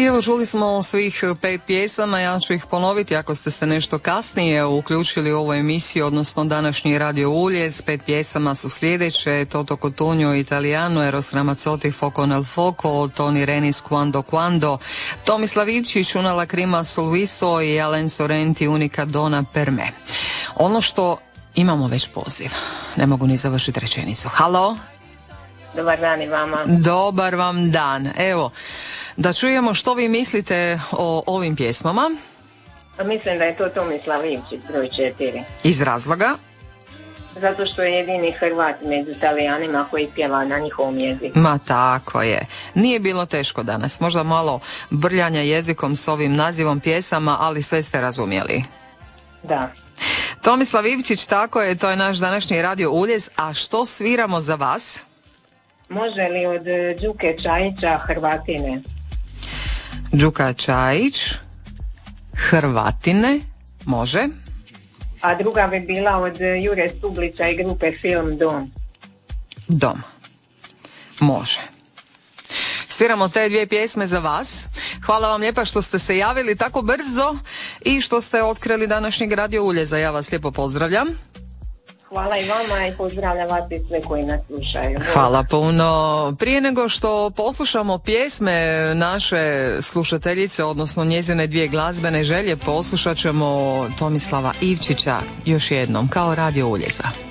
I evo čuli smo svih 5 pjesama, ja ću ih ponoviti ako ste se nešto kasnije uključili u ovu emisiju, odnosno današnji Radio Uljez. 5 pjesama su sljedeće: Toto Cotugno Italiano, Eros Ramazzotti Foco nel Foco, Toni Renis Quando Quando, Tomislav Ivčić Una lacrima sul viso i Alen Sorrenti Unica donna per me. Ono što imamo već poziv, ne mogu ni završiti rečenicu. Halo? Dobar dan i vama. Dobar vam dan. Evo, da čujemo što vi mislite o ovim pjesmama. Mislim da je to Tomislav Ivčić, broj 4. Iz razloga? Zato što je jedini Hrvat među Italijanima koji pjeva na njihovom jeziku. Ma tako je. Nije bilo teško danas. Možda malo brljanja jezikom s ovim nazivom pjesama, ali sve ste razumjeli. Da. Tomislav Ivčić, tako je, to je naš današnji Radio Uljez. A što sviramo za vas? Može li od Đuke Čajića Hrvatine? Đuka Čajić, Hrvatine, može. A druga bi bila od Jure Stublića i grupe Film Dom. Dom, može. Sviramo te 2 pjesme za vas. Hvala vam lijepa što ste se javili tako brzo i što ste otkrili današnjeg Radio Uljeza. Ja vas lijepo pozdravljam. Hvala i vama i pozdravljam vas i sve koji nas slušaju. Hvala puno. Prije nego što poslušamo pjesme naše slušateljice, odnosno njezine 2 glazbene želje, poslušat ćemo Tomislava Ivčića još jednom kao Radio Uljeza.